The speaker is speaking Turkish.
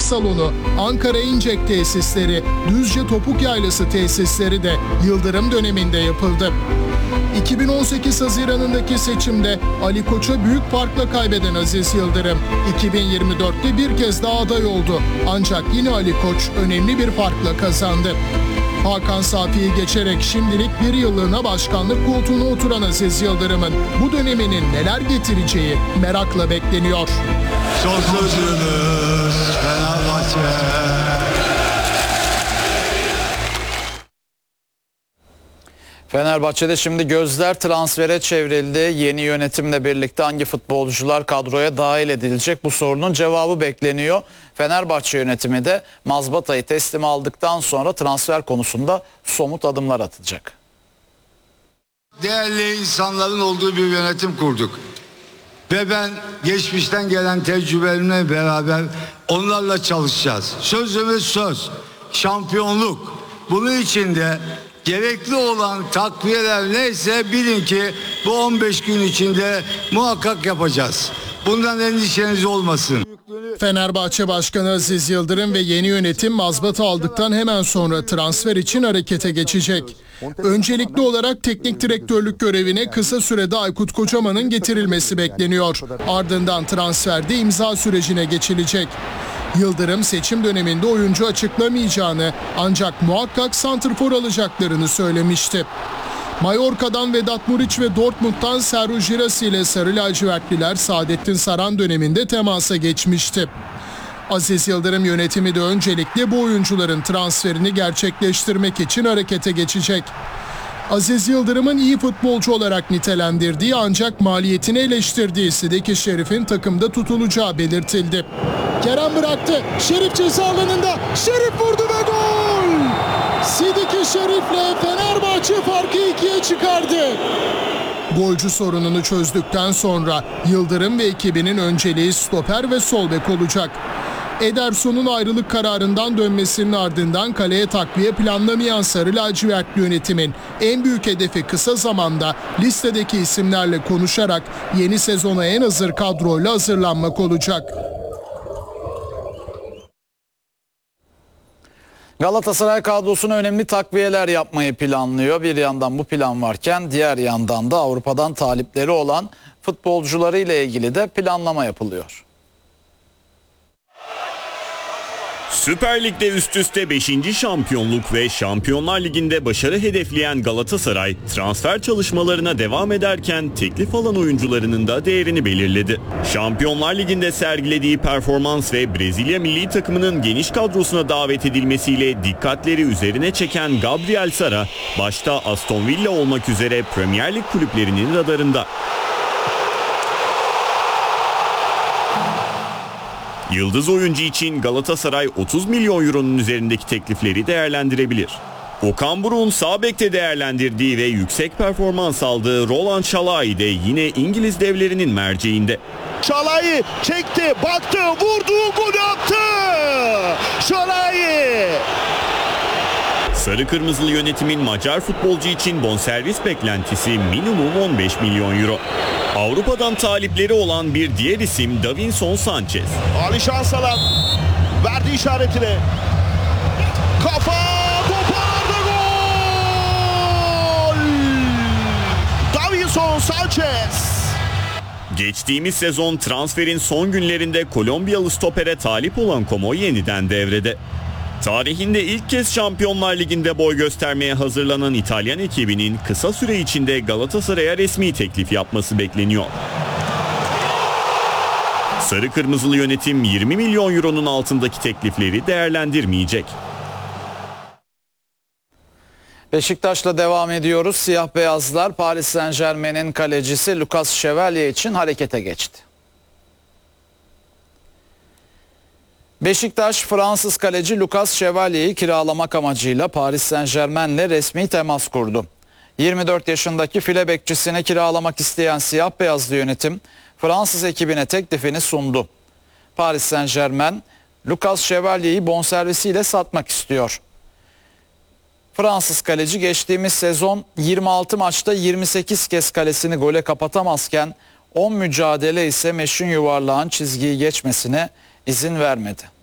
salonu, Ankara İncek tesisleri, Düzce Topuk Yaylası tesisleri de Yıldırım döneminde yapıldı. 2018 Haziran'ındaki seçimde Ali Koç'a büyük farkla kaybeden Aziz Yıldırım 2024'te bir kez daha aday oldu. Ancak yine Ali Koç önemli bir farkla kazandı. Hakan Safi'yi geçerek şimdilik bir yıllığına başkanlık koltuğuna oturan Aziz Yıldırım'ın bu döneminin neler getireceği merakla bekleniyor. Son sözünüz Fenerbahçe. Fenerbahçe'de şimdi gözler transfere çevrildi. Yeni yönetimle birlikte hangi futbolcular kadroya dahil edilecek, bu sorunun cevabı bekleniyor. Fenerbahçe yönetimi de mazbatayı teslim aldıktan sonra transfer konusunda somut adımlar atacak. Değerli insanların olduğu bir yönetim kurduk. Ve ben geçmişten gelen tecrübelerimle beraber onlarla çalışacağız. Sözümüz söz, şampiyonluk. Bunun için de gerekli olan takviyeler neyse bilin ki bu 15 gün içinde muhakkak yapacağız. Bundan endişeniz olmasın. Fenerbahçe Başkanı Aziz Yıldırım ve yeni yönetim mazbata aldıktan hemen sonra transfer için harekete geçecek. Öncelikli olarak teknik direktörlük görevine kısa sürede Aykut Kocaman'ın getirilmesi bekleniyor. Ardından transferde imza sürecine geçilecek. Yıldırım seçim döneminde oyuncu açıklamayacağını ancak muhakkak santrfor alacaklarını söylemişti. Mallorca'dan Vedat Muriç ve Dortmund'dan Serhou Girassi ile Sarı lacivertliler Saadettin Saran döneminde temasa geçmişti. Aziz Yıldırım yönetimi de öncelikle bu oyuncuların transferini gerçekleştirmek için harekete geçecek. Aziz Yıldırım'ın iyi futbolcu olarak nitelendirdiği ancak maliyetini eleştirdiği Sidiki Şerif'in takımda tutulacağı belirtildi. Kerem bıraktı. Şerif ceza alanında. Şerif vurdu ve gol! Sidiki Şerif'le Fenerbahçe farkı 2'ye çıkardı. Golcü sorununu çözdükten sonra Yıldırım ve ekibinin önceliği stoper ve sol bek olacak. Ederson'un ayrılık kararından dönmesinin ardından kaleye takviye planlamayan Sarı lacivertli yönetimin en büyük hedefi kısa zamanda listedeki isimlerle konuşarak yeni sezona en hazır kadroyla hazırlanmak olacak. Galatasaray kadrosuna önemli takviyeler yapmayı planlıyor. Bir yandan bu plan varken diğer yandan da Avrupa'dan talipleri olan futbolcuları ile ilgili de planlama yapılıyor. Süper Lig'de üst üste 5. şampiyonluk ve Şampiyonlar Ligi'nde başarı hedefleyen Galatasaray transfer çalışmalarına devam ederken teklif alan oyuncularının da değerini belirledi. Şampiyonlar Ligi'nde sergilediği performans ve Brezilya milli takımının geniş kadrosuna davet edilmesiyle dikkatleri üzerine çeken Gabriel Sara, başta Aston Villa olmak üzere Premier Lig kulüplerinin radarında. Yıldız oyuncu için Galatasaray 30 milyon euronun üzerindeki teklifleri değerlendirebilir. Okan Buruk'un sağ bekte değerlendirdiği ve yüksek performans aldığı Roland Çalhanoğlu de yine İngiliz devlerinin merceğinde. Çalhanoğlu çekti, baktı, vurdu, gol attı! Çalhanoğlu! Sarı Kırmızılı yönetimin Macar futbolcu için bonservis beklentisi minimum 15 milyon euro. Avrupa'dan talipleri olan bir diğer isim Davinson Sanchez. Alişan Salam verdi işaretini. Kafa topardı, gol! Davinson Sanchez. Geçtiğimiz sezon transferin son günlerinde Kolombiyalı stopere talip olan Como yeniden devrede. Tarihinde ilk kez Şampiyonlar Ligi'nde boy göstermeye hazırlanan İtalyan ekibinin kısa süre içinde Galatasaray'a resmi teklif yapması bekleniyor. Sarı Kırmızılı yönetim 20 milyon euronun altındaki teklifleri değerlendirmeyecek. Beşiktaş'la devam ediyoruz. Siyah beyazlar Paris Saint-Germain'in kalecisi Lucas Chevalier için harekete geçti. Beşiktaş, Fransız kaleci Lucas Chevalier'i kiralamak amacıyla Paris Saint-Germain'le resmi temas kurdu. 24 yaşındaki file bekçisini kiralamak isteyen siyah beyazlı yönetim Fransız ekibine teklifini sundu. Paris Saint-Germain, Lucas Chevalier'i bonservisiyle satmak istiyor. Fransız kaleci geçtiğimiz sezon 26 maçta 28 kez kalesini gole kapatamazken 10 mücadele ise meşin yuvarlağın çizgiyi geçmesine izin vermedi.